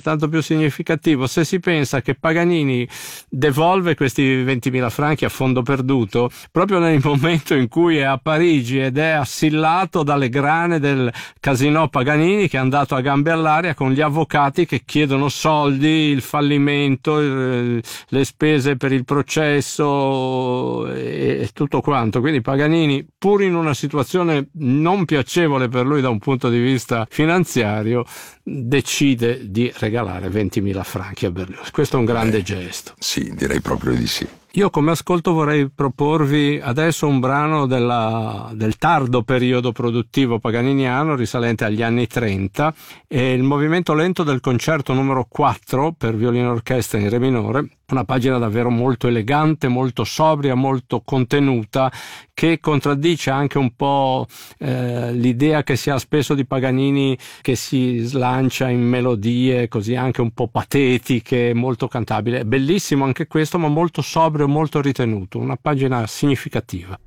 tanto più significativo se si pensa che Paganini devolve questi 20.000 franchi a fondo perduto proprio nel momento in cui è a Parigi ed è assillato dalle grane del Casino Paganini, che è andato a gambe all'aria con gli avvocati che chiedono soldi, il fallimento, le spese per il processo e tutto quanto. Quindi Paganini, pur in una situazione non piacevole per lui da un punto di vista finanziario, decide di regalare 20.000 franchi a Berlioz. Questo è un grande gesto. Sì, direi proprio di sì. Io come ascolto vorrei proporvi adesso un brano del tardo periodo produttivo paganiniano risalente agli anni 30, e il movimento lento del concerto numero 4 per violino e orchestra in re minore, una pagina davvero molto elegante, molto sobria, molto contenuta, che contraddice anche un po' l'idea che si ha spesso di Paganini, che si slancia in melodie così anche un po' patetiche, molto cantabile. È bellissimo anche questo, ma molto sobrio, molto ritenuto, una pagina significativa.